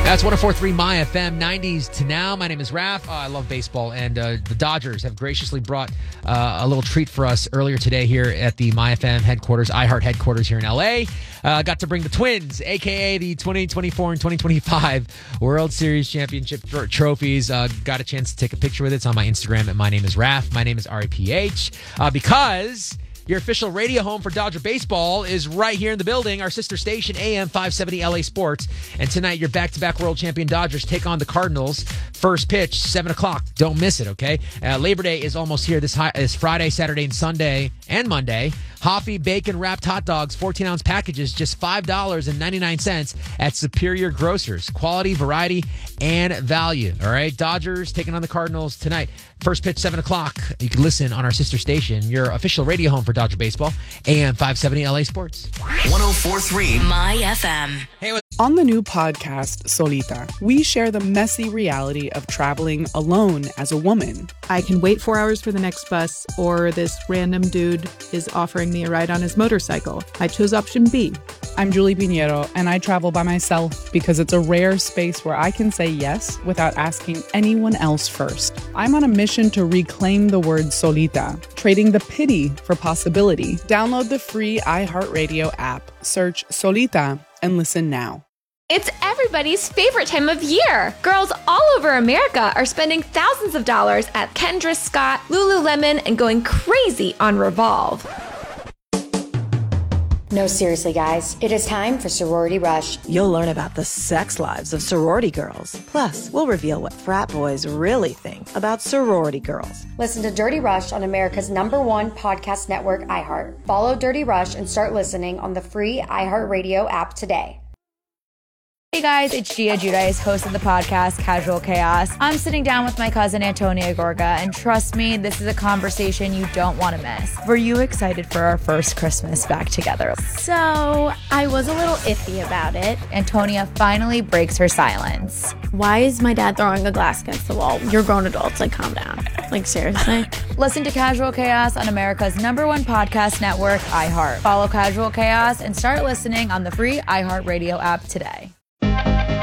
That's 104.3 My FM, 90s to now. My name is Raph. I love baseball, and the Dodgers have graciously brought a little treat for us earlier today here at the My FM headquarters, iHeart headquarters here in LA. Got to bring the Twins, a.k.a. the 2024 and 2025 World Series Championship trophies. Got a chance to take a picture with it. It's on my Instagram at My Name is Raph. My name is R-A-P-H. Because your official radio home for Dodger baseball is right here in the building, our sister station, AM 570 LA Sports. And tonight, your back-to-back world champion Dodgers take on the Cardinals. First pitch, 7 o'clock. Don't miss it, okay? Labor Day is almost here this Friday, Saturday, and Sunday, and Monday. Hoffy bacon wrapped hot dogs, 14-ounce packages, just $5.99 at Superior Grocers. Quality, variety, and value. All right, Dodgers taking on the Cardinals tonight. First pitch, 7 o'clock. You can listen on our sister station, your official radio home for Dodger baseball, AM 570 LA Sports. 104.3 My FM. Hey, on the new podcast, Solita, we share the messy reality of traveling alone as a woman. I can wait 4 hours for the next bus, or this random dude is offering me a ride on his motorcycle. I chose option B. I'm Julie Pinheiro, and I travel by myself because it's a rare space where I can say yes without asking anyone else first. I'm on a mission to reclaim the word solita, trading the pity for possibility. Download the free iHeartRadio app, search Solita, and listen now. It's everybody's favorite time of year. Girls all over America are spending thousands of dollars at Kendra Scott, Lululemon, and going crazy on Revolve. No, seriously, guys. It is time for Sorority Rush. You'll learn about the sex lives of sorority girls. Plus, we'll reveal what frat boys really think about sorority girls. Listen to Dirty Rush on America's #1 podcast network, iHeart. Follow Dirty Rush and start listening on the free iHeartRadio app today. Hey guys, it's Gia Giudice, host of the podcast Casual Chaos. I'm sitting down with my cousin Antonia Gorga, and trust me, this is a conversation you don't want to miss. Were you excited for our first Christmas back together? So, I was a little iffy about it. Antonia finally breaks her silence. Why is my dad throwing a glass against the wall? You're grown adults, like calm down. Like seriously? Listen to Casual Chaos on America's #1 podcast network, iHeart. Follow Casual Chaos and start listening on the free iHeartRadio app today.